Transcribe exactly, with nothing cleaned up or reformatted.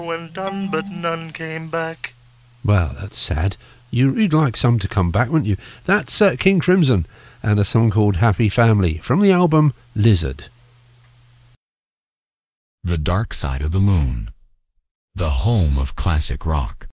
went on, but none came back. Well, that's sad. You, you'd like some to come back, wouldn't you? That's uh, King Crimson and a song called Happy Family from the album Lizard. The Dark Side of the Moon, the home of classic rock.